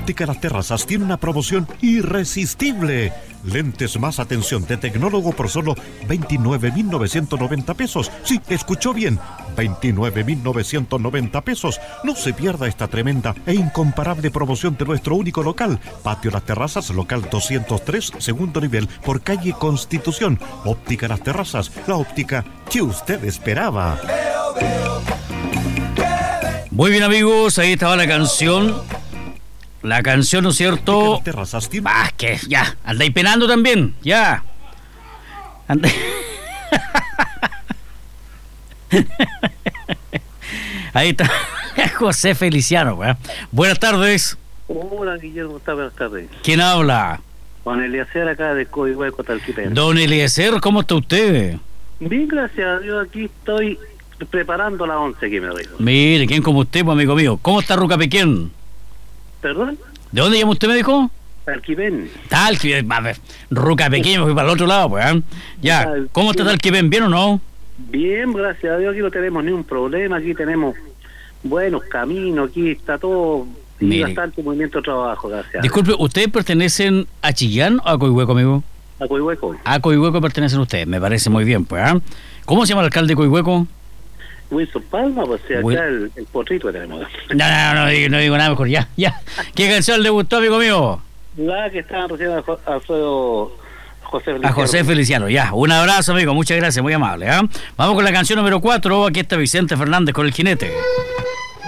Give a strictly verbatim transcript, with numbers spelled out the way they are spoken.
Óptica Las Terrazas tiene una promoción irresistible. Lentes más atención de tecnólogo por solo veintinueve mil novecientos noventa pesos. Sí, escuchó bien, veintinueve mil novecientos noventa pesos. No se pierda esta tremenda e incomparable promoción de nuestro único local. Patio Las Terrazas, local doscientos tres, segundo nivel, por calle Constitución. Óptica Las Terrazas, la óptica que usted esperaba. Muy bien, amigos, ahí estaba la canción. La canción, ¿no es cierto? Ah, que ya, andáis penando también, ya. Andáis... Ahí está José Feliciano, ¿verdad? Buenas tardes. Hola, Guillermo, buenas tardes. ¿Quién habla? Don Eliezer, acá de Coihueco, Talquipén. Don Eliezer, ¿cómo está usted? Bien, gracias a Dios, aquí estoy preparando la once que me digo. Mire, ¿quién como usted, pues, amigo mío? ¿Cómo está Rucapequén? ¿Perdón? ¿De dónde llama usted, me dijo? Talquipén. Talquipén, a ver, Rucapequén, me fui para el otro lado, pues, ¿eh? Ya, Tal- ¿cómo está Talquipén? ¿Bien o no? Bien, gracias a Dios, aquí no tenemos ni un problema, aquí tenemos buenos caminos, aquí está todo, y Mire. bastante movimiento de trabajo, gracias. Disculpe, ¿ustedes pertenecen a Chillán o a Coihueco, amigo? A Coihueco. A Coihueco pertenecen ustedes, me parece muy bien, pues, ¿eh? ¿Cómo se llama el alcalde de Coihueco? Wilson Palma, pues acá Wil- el, el potrito que tenemos. No, no, no, no, digo, no digo nada mejor, ya, ya. ¿Qué canción le gustó, amigo mío? La que estaban recién a Jo- Alfredo José A Feliciano. José Feliciano, ya. Un abrazo, amigo, muchas gracias, muy amable, ¿eh? Vamos con la canción número cuatro, aquí está Vicente Fernández con El Jinete.